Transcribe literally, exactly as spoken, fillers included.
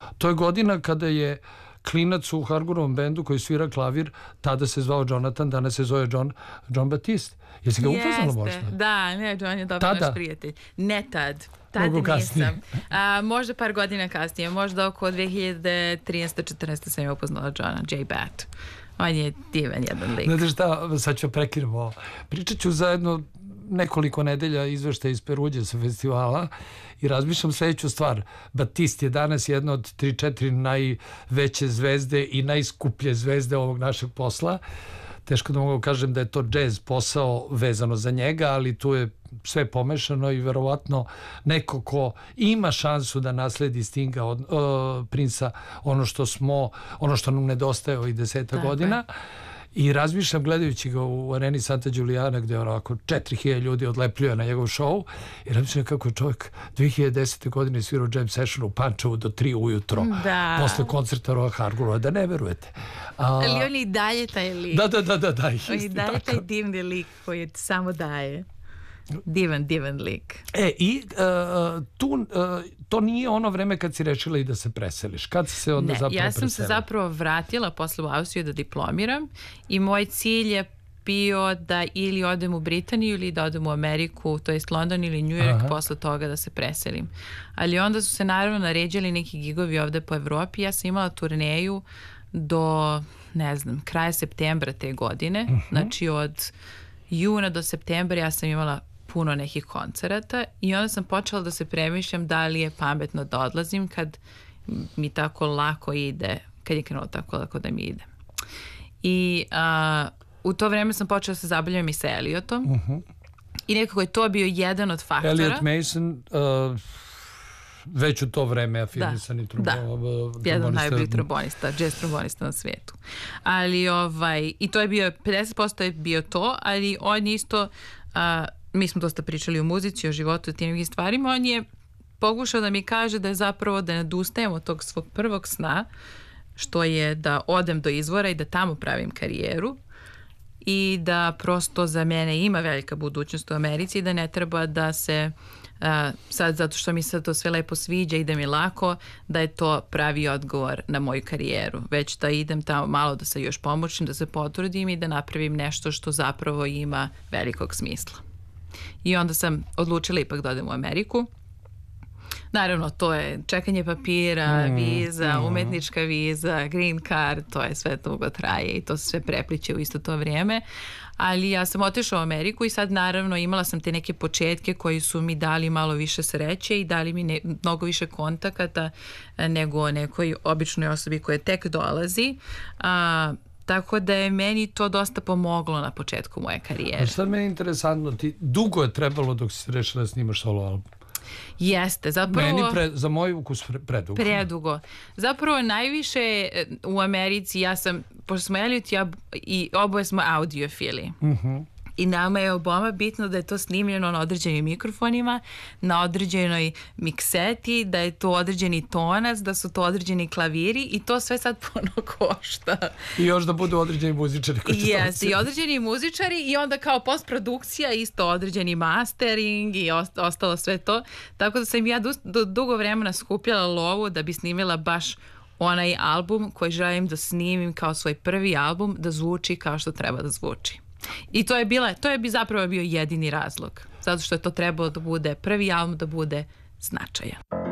To je godina kada je klinac u Hargurovom bendu koji svira klavir, tada se zvao Jonathan, danas se zove John, John Batiste. Jesi ga upoznala možda? Da, ne, John je dobar naš prijatelj. Ne tad. Tad nisam. A, možda par godina kasnije, možda oko dve hiljade trinaeste četrnaeste sam je upoznala Johna, J-Bat. On je divan jedan lik. Znate šta, sad ću prekiramo. Pričat ću zajedno nekoliko nedelja izveštaja iz Peruđe sa festivala i razmišljam sledeću stvar. Batiste je danas jedna od tri četiri najveće zvezde i najskuplje zvezde ovog našeg posla. Teško da mogu kažem da je to džez posao vezano za njega, ali tu je sve pomešano i verovatno neko ko ima šansu da nasledi Stinga od uh, Princa, ono što smo, ono što nam nedostaje ovih deseta Tako godina je. I razmišljam gledajući ga u areni Santa Giuliana gde onako četiri hiljade ljudi odlepljuje na njegov show i razmišljam kako je čovjek dve hiljade desete godine svirao jam session u Pančevu do tri ujutro da. Posle koncerta Roa Hargurova, da ne verujete. A, ali on i dalje taj lik. Da, da, da, da, da on i dalje taj divni lik koji samo daje. Divan, divan lik. E, i uh, tu, uh, to nije ono vreme kad si rešila i da se preseliš. Kad si se onda ne, zapravo ja sam preselila? se zapravo vratila posle u Austriju da diplomiram i moj cilj je bio da ili odem u Britaniju ili da odem u Ameriku, to jest London ili New York, Aha. posle toga da se preselim. Ali onda su se naravno naređali neki gigovi ovde po Evropi. Ja sam imala turneju do, ne znam, kraja septembra te godine. Uh-huh. Znači od juna do septembra ja sam imala puno nekih koncerata i onda sam počela da se premišljam da li je pametno da odlazim kad mi tako lako ide, kad je krenulo tako lako da mi ide. I a, u to vreme sam počela da se zabavljam i sa Elliotom uh-huh. i nekako je to bio jedan od faktora. Elliot Mason, uh, već u to vreme afinisani trombonista. Da, jedan od najboljih trombonista, jazz trombonista na svijetu. Ali ovaj, i to je bio, pedeset posto je bio to, ali on isto, uh, mi smo dosta pričali o muzici, o životu i tim nekim stvarima, on je pokušao da mi kaže da je zapravo da ne odustajem od tog svog prvog sna, što je da odem do izvora i da tamo pravim karijeru i da prosto za mene ima velika budućnost u Americi i da ne treba da se uh, sad zato što mi se to sve lepo sviđa i da mi je lako, da je to pravi odgovor na moju karijeru, već da idem tamo malo da se još pomoćim, da se potrudim i da napravim nešto što zapravo ima velikog smisla. I onda sam odlučila ipak da odem u Ameriku. Naravno, to je čekanje papira, mm, viza, mm. umetnička viza, green card, to je sve dugo traje i to se sve prepliče u isto to vrijeme. Ali ja sam otišla u Ameriku i sad naravno imala sam te neke početke koji su mi dali malo više sreće i dali mi ne, mnogo više kontakata nego nekoj običnoj osobi koja tek dolazi. A, tako da je meni to dosta pomoglo na početku moje karijere. Sad meni je interesantno, ti dugo je trebalo dok si rešila da snimaš solo album? Jeste, zapravo... Meni pre, za moj ukus pre, predugo. Predugo. Zapravo najviše u Americi ja sam, pošto smo Elliot ja, i oboje smo audiofili. Uh-huh. I nama je oboma bitno da je to snimljeno na određenim mikrofonima, na određenoj mikseti, da je to određeni tonac, da su to određeni klaviri i to sve sad puno košta. I još da budu određeni muzičari koji će to Yes, i određeni muzičari i onda kao postprodukcija isto određeni mastering i ostalo sve to. Tako da sam ja du- dugo vremena skupljala lovu da bi snimila baš onaj album koji želim da snimim kao svoj prvi album, da zvuči kao što treba da zvuči. I to je bila, to je bi zapravo bio jedini razlog. Zato što je to trebalo da bude prvi album, da bude značajan.